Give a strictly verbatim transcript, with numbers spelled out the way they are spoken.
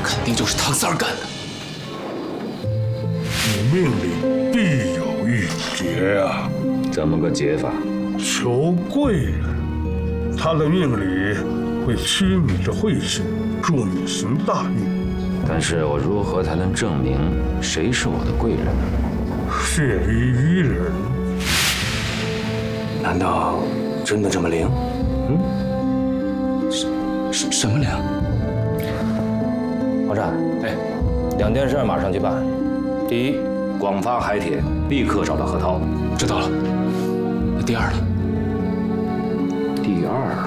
肯定就是唐三儿干的。 你命里必有一劫啊！ 怎么个劫法？ 求贵人，他的命里会驱你的晦气，助你行大运。 但是我如何才能证明谁是我的贵人呢？ 血离于人。 难道真的这么灵？ 嗯？什什什么灵？ 王湛，哎，两件事马上去办。第一，广发海帖，立刻找到何涛。 知道了。那第二呢？ 第二。